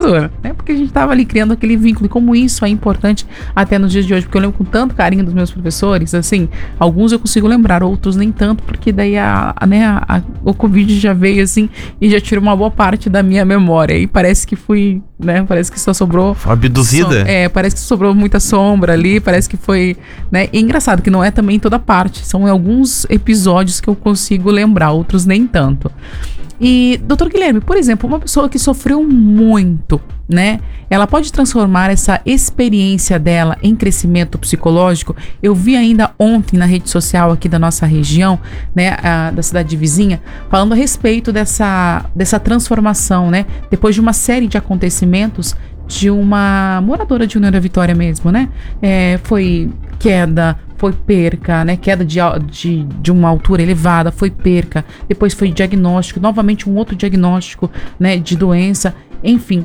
professora, né? Porque a gente tava ali criando aquele vínculo, e como isso é importante até nos dias de hoje, porque eu lembro com tanto carinho dos meus professores, assim, alguns eu consigo lembrar, outros nem tanto, porque daí o Covid já veio, assim, e já tirou uma boa parte da minha memória, e parece que fui, né, parece que só sobrou... Abduzida? Parece que sobrou muita sombra ali, parece que foi, né, e é engraçado que não é também toda parte, são alguns episódios que eu consigo lembrar, outros nem tanto. E, doutor Guilherme, por exemplo, uma pessoa que sofreu muito, né? Ela pode transformar essa experiência dela em crescimento psicológico? Eu vi ainda ontem na rede social aqui da nossa região, né, da cidade vizinha, falando a respeito dessa transformação, né? Depois de uma série de acontecimentos de uma moradora de União da Vitória mesmo, né? Foi queda, foi perca, né? Queda de uma altura elevada, foi perca, depois foi diagnóstico, novamente um outro diagnóstico, né, de doença, enfim,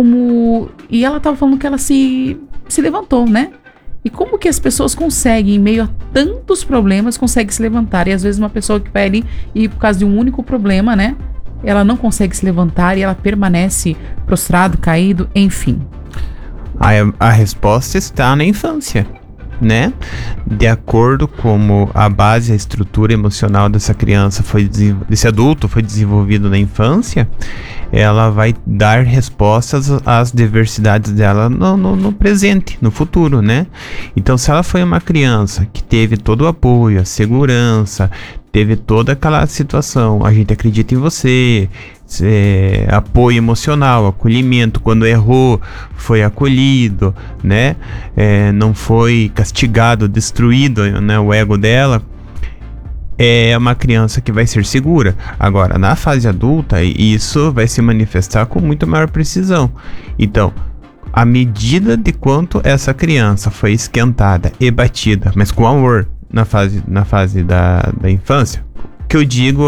e ela estava falando que ela se levantou, né? E como que as pessoas conseguem, em meio a tantos problemas, conseguem se levantar? E às vezes uma pessoa que vai ali e por causa de um único problema, né, ela não consegue se levantar e ela permanece prostrado, caído, enfim. A resposta está na infância, né? De acordo com a base, a estrutura emocional dessa criança desse adulto foi desenvolvido na infância, ela vai dar respostas às diversidades dela no presente, no futuro, né? Então, se ela foi uma criança que teve todo o apoio, a segurança, teve toda aquela situação, a gente acredita em você, apoio emocional, acolhimento, quando errou foi acolhido, né? Não foi castigado, destruído, né, o ego dela, é uma criança que vai ser segura. Agora, na fase adulta, isso vai se manifestar com muito maior precisão. Então, à medida de quanto essa criança foi esquentada e batida, mas com amor, na fase da infância, o que eu digo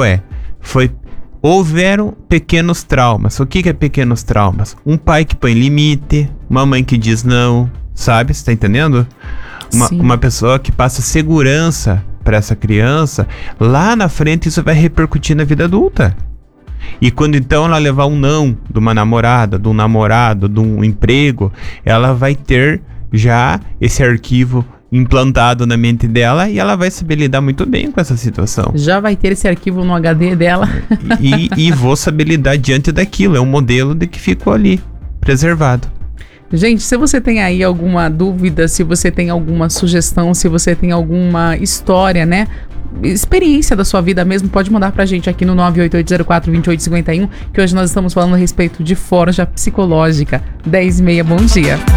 houveram pequenos traumas. O que é pequenos traumas? Um pai que põe limite, uma mãe que diz não, sabe? Você tá entendendo? Uma pessoa que passa segurança para essa criança, lá na frente isso vai repercutir na vida adulta. E quando então ela levar um não de uma namorada, de um namorado, de um emprego, ela vai ter já esse arquivo implantado na mente dela e ela vai saber lidar muito bem com essa situação. Já vai ter esse arquivo no HD dela. E vou saber lidar diante daquilo. É um modelo de que ficou ali, preservado. Gente, se você tem aí alguma dúvida, se você tem alguma sugestão, se você tem alguma história, né, experiência da sua vida mesmo, pode mandar pra gente aqui no 988042851, que hoje nós estamos falando a respeito de forja psicológica. 10h30, bom dia.